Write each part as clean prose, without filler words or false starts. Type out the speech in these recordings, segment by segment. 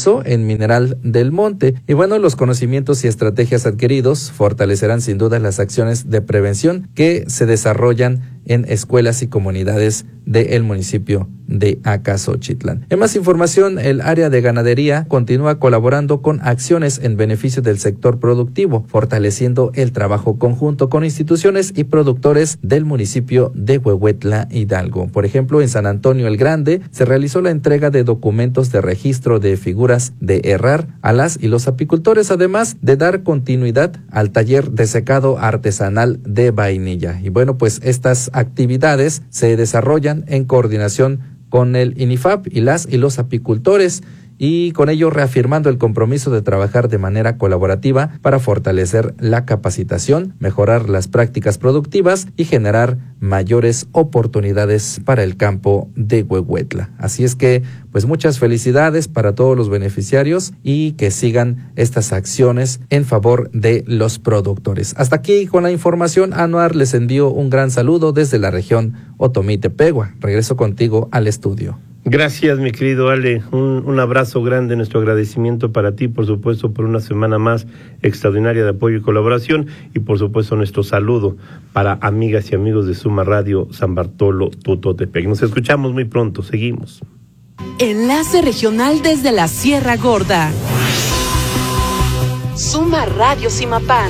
realizó en Mineral del Monte. Y bueno, los conocimientos y estrategias adquiridos fortalecerán sin duda las acciones de prevención que se desarrollan en escuelas y comunidades del municipio de Acaxochitlán. En más información, el área de ganadería continúa colaborando con acciones en beneficio del sector productivo, fortaleciendo el trabajo conjunto con instituciones y productores del municipio de Huehuetla, Hidalgo. Por ejemplo, en San Antonio el Grande se realizó la entrega de documentos de registro de figuras de herrar a las y los apicultores, además de dar continuidad al taller de secado artesanal de vainilla. Y bueno, pues estas actividades se desarrollan en coordinación con el INIFAP y las y los apicultores, y con ello reafirmando el compromiso de trabajar de manera colaborativa para fortalecer la capacitación, mejorar las prácticas productivas y generar mayores oportunidades para el campo de Huehuetla. Así es que, pues muchas felicidades para todos los beneficiarios y que sigan estas acciones en favor de los productores. Hasta aquí con la información. Anuar, les envío un gran saludo desde la región Otomí-Tepehua. Regreso contigo al estudio. Gracias, mi querido Ale, un abrazo grande, nuestro agradecimiento para ti, por supuesto, por una semana más extraordinaria de apoyo y colaboración, y por supuesto nuestro saludo para amigas y amigos de Suma Radio San Bartolo Tutotepec. Nos escuchamos muy pronto, seguimos. Enlace regional desde la Sierra Gorda. Suma Radio Simapán.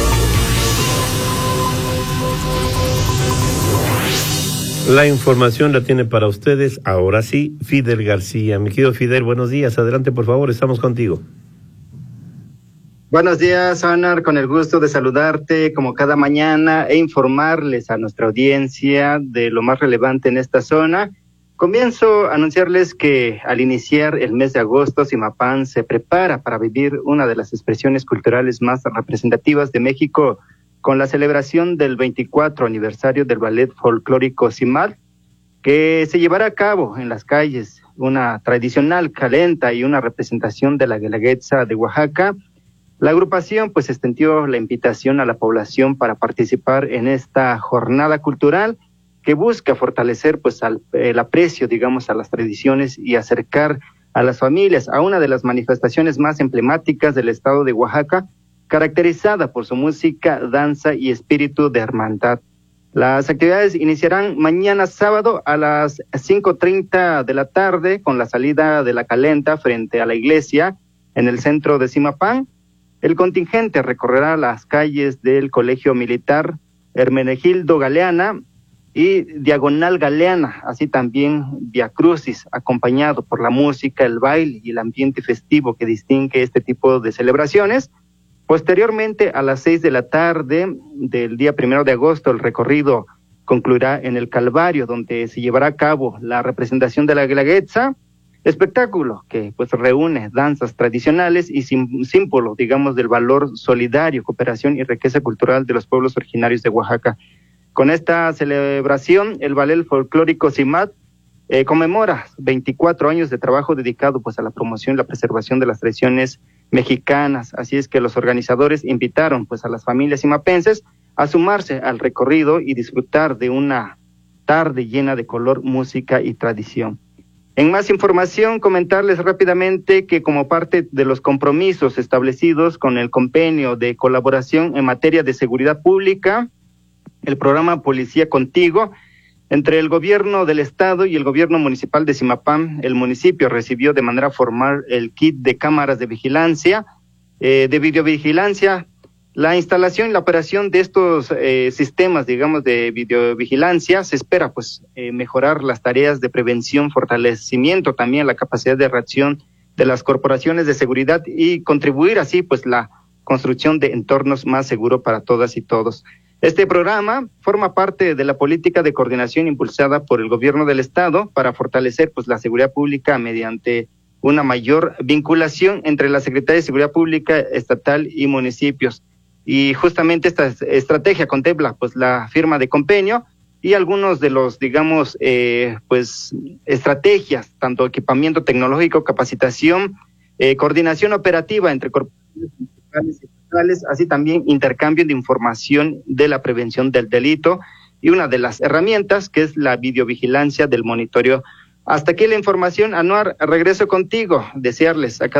La información la tiene para ustedes, ahora sí, Fidel García. Mi querido Fidel, buenos días. Adelante, por favor, estamos contigo. Buenos días, Anar, con el gusto de saludarte como cada mañana e informarles a nuestra audiencia de lo más relevante en esta zona. Comienzo a anunciarles que al iniciar el mes de agosto, Simapán se prepara para vivir una de las expresiones culturales más representativas de México, con la celebración del 24 aniversario del Ballet Folclórico Simal, que se llevará a cabo en las calles, una tradicional calenta y una representación de la Guelaguetza de Oaxaca. La agrupación pues extendió la invitación a la población para participar en esta jornada cultural que busca fortalecer pues el aprecio, digamos, a las tradiciones y acercar a las familias a una de las manifestaciones más emblemáticas del estado de Oaxaca, caracterizada por su música, danza y espíritu de hermandad. Las actividades iniciarán mañana sábado a las 5:30 de la tarde con la salida de la calenta frente a la iglesia en el centro de Simapán. El contingente recorrerá las calles del Colegio Militar Hermenegildo Galeana y Diagonal Galeana, así también Via Crucis, acompañado por la música, el baile y el ambiente festivo que distingue este tipo de celebraciones. Posteriormente, a las 6 de la tarde del día 1 de agosto, el recorrido concluirá en el Calvario, donde se llevará a cabo la representación de la Guelaguetza, espectáculo que pues reúne danzas tradicionales y símbolo, digamos, del valor solidario, cooperación y riqueza cultural de los pueblos originarios de Oaxaca. Con esta celebración, el Ballet Folclórico Simat conmemora 24 años de trabajo dedicado pues a la promoción y la preservación de las tradiciones mexicanas. Así es que los organizadores invitaron pues a las familias simapenses a sumarse al recorrido y disfrutar de una tarde llena de color, música y tradición. En más información, comentarles rápidamente que como parte de los compromisos establecidos con el convenio de colaboración en materia de seguridad pública, el programa Policía Contigo, entre el gobierno del estado y el gobierno municipal de Simapán, el municipio recibió de manera formal el kit de cámaras de vigilancia, de videovigilancia. La instalación y la operación de estos sistemas, digamos, de videovigilancia, se espera pues mejorar las tareas de prevención, fortalecimiento también la capacidad de reacción de las corporaciones de seguridad y contribuir así pues la construcción de entornos más seguros para todas y todos. Este programa forma parte de la política de coordinación impulsada por el gobierno del estado para fortalecer pues la seguridad pública mediante una mayor vinculación entre la Secretaría de Seguridad Pública estatal y municipios. Y justamente esta estrategia contempla pues la firma de convenio y algunos de los, digamos, pues estrategias, tanto equipamiento tecnológico, capacitación, coordinación operativa entre corporaciones municipales y estatales, así también intercambio de información de la prevención del delito y una de las herramientas que es la videovigilancia del monitoreo. Hasta aquí la información, Anuar, regreso contigo, desearles a cada